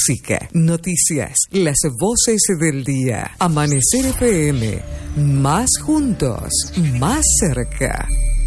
música, noticias, las voces del día. Amanecer FM, más juntos, más cerca.